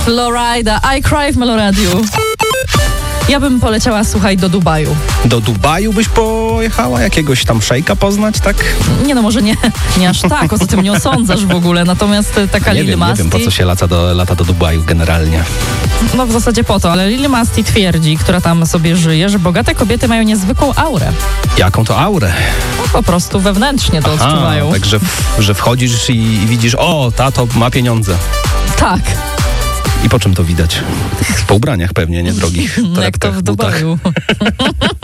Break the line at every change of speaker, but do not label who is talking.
Florida, I Cry w Meloradiu. Ja bym poleciała, słuchaj, do Dubaju.
Do Dubaju byś pojechała? Jakiegoś tam szejka poznać, tak?
Nie no, może nie aż tak, o co ty mnie osądzasz w ogóle, natomiast taka Lil Masti...
Nie wiem, po co się lata do Dubaju generalnie.
No w zasadzie po to, ale Lil Masti twierdzi, która tam sobie żyje, że bogate kobiety mają niezwykłą aurę.
Jaką to aurę?
No, po prostu wewnętrznie to odczuwają.
Także że wchodzisz i widzisz, o, tato ma pieniądze.
Tak.
I po czym to widać? Po ubraniach pewnie, nie drogich.
Jak to w Dubaju.